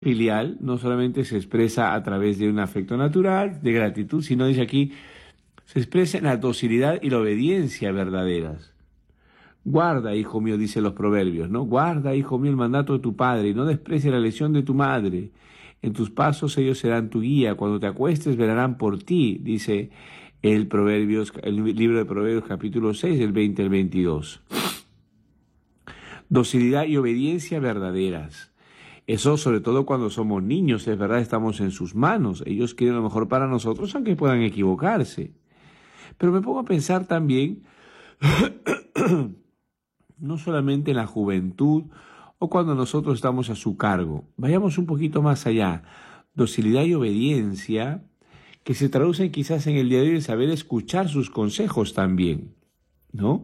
Filial no solamente se expresa a través de un afecto natural, de gratitud, sino dice aquí, se expresa en la docilidad y la obediencia verdaderas. Guarda, hijo mío, dice los proverbios, ¿no? Guarda, hijo mío, el mandato de tu padre y no desprecies la lección de tu madre. En tus pasos ellos serán tu guía. Cuando te acuestes velarán por ti, dice el libro de Proverbios capítulo 6, el 20 al 22. Docilidad y obediencia verdaderas. Eso sobre todo cuando somos niños, es verdad, estamos en sus manos. Ellos quieren lo mejor para nosotros, aunque puedan equivocarse. Pero me pongo a pensar también, no solamente en la juventud o cuando nosotros estamos a su cargo. Vayamos un poquito más allá. Docilidad y obediencia que se traducen quizás en el día de hoy en saber escuchar sus consejos también, ¿no?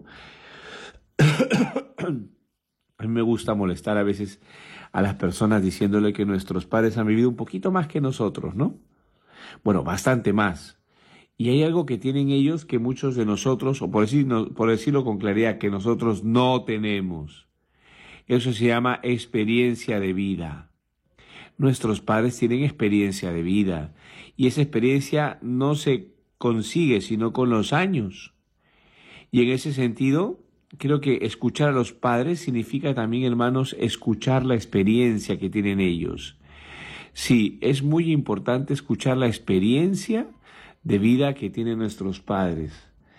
A mí me gusta molestar a veces a las personas diciéndole que nuestros padres han vivido un poquito más que nosotros, ¿no? Bueno, bastante más. Y hay algo que tienen ellos que muchos de nosotros, o por decirlo con claridad, que nosotros no tenemos. Eso se llama experiencia de vida. Nuestros padres tienen experiencia de vida y esa experiencia no se consigue sino con los años. Y en ese sentido, creo que escuchar a los padres significa también, hermanos, escuchar la experiencia que tienen ellos. Sí, es muy importante escuchar la experiencia de vida que tienen nuestros padres.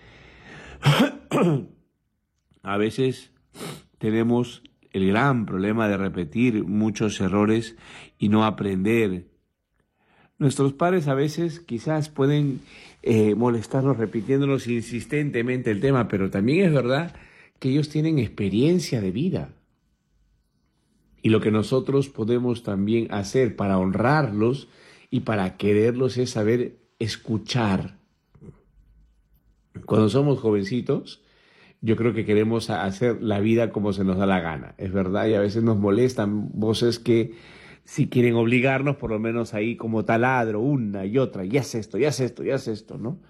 A veces tenemos el gran problema de repetir muchos errores y no aprender. Nuestros padres a veces quizás pueden molestarnos repitiéndonos insistentemente el tema, pero también es verdad que ellos tienen experiencia de vida. Y lo que nosotros podemos también hacer para honrarlos y para quererlos es saber escuchar. Cuando somos jovencitos, yo creo que queremos hacer la vida como se nos da la gana, es verdad, y a veces nos molestan voces que si quieren obligarnos, por lo menos ahí como taladro, una y otra, y haz esto, y haz esto, y haz esto, ¿no?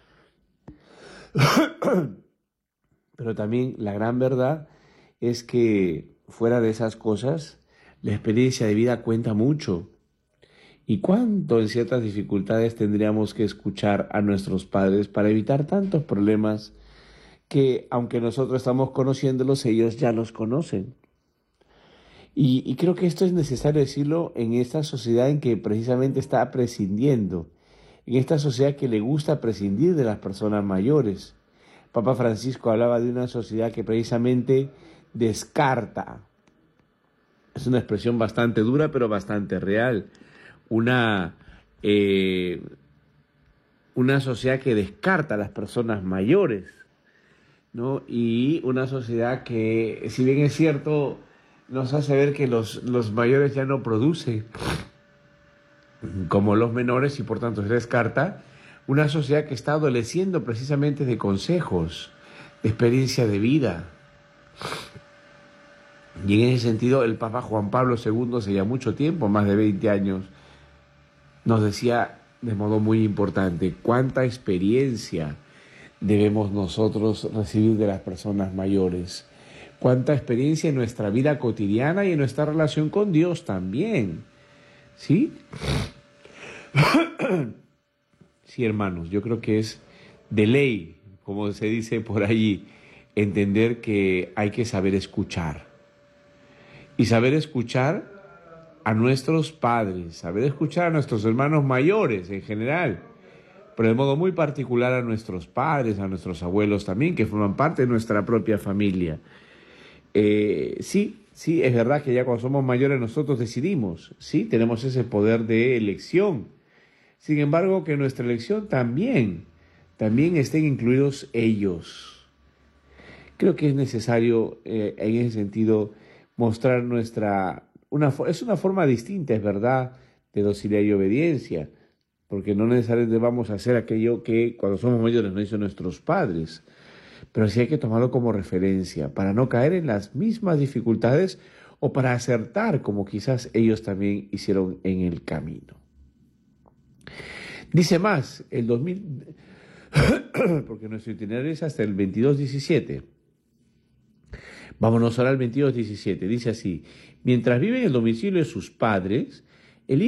Pero también la gran verdad es que fuera de esas cosas, la experiencia de vida cuenta mucho. ¿Y cuánto en ciertas dificultades tendríamos que escuchar a nuestros padres para evitar tantos problemas que, aunque nosotros estamos conociéndolos, ellos ya los conocen? Y creo que esto es necesario decirlo en esta sociedad en que precisamente está prescindiendo, en esta sociedad que le gusta prescindir de las personas mayores. Papa Francisco hablaba de una sociedad que precisamente descarta. Es una expresión bastante dura, pero bastante real. Una, eh, una sociedad que descarta a las personas mayores, ¿no? Y una sociedad que, si bien es cierto, nos hace ver que los mayores ya no producen como los menores y por tanto se descarta. Una sociedad que está adoleciendo precisamente de consejos, de experiencia de vida. Y en ese sentido el Papa Juan Pablo II, hace ya mucho tiempo, más de 20 años, nos decía de modo muy importante cuánta experiencia debemos nosotros recibir de las personas mayores, cuánta experiencia en nuestra vida cotidiana y en nuestra relación con Dios también, ¿sí? Sí, hermanos, yo creo que es de ley, como se dice por allí, entender que hay que saber escuchar. Y saber escuchar a nuestros padres, saber escuchar a nuestros hermanos mayores en general, pero de modo muy particular a nuestros padres, a nuestros abuelos también, que forman parte de nuestra propia familia. Sí, es verdad que ya cuando somos mayores nosotros decidimos, sí, tenemos ese poder de elección. Sin embargo, que en nuestra elección también estén incluidos ellos. Creo que es necesario, en ese sentido, mostrar es una forma distinta, es verdad, de docilidad y obediencia, porque no necesariamente vamos a hacer aquello que cuando somos mayores nos hizo nuestros padres, pero sí hay que tomarlo como referencia para no caer en las mismas dificultades o para acertar como quizás ellos también hicieron en el camino. Dice más, el 2000, porque nuestro itinerario es hasta el 22-17. Vámonos ahora al 22-17. Dice así: mientras vive en el domicilio de sus padres,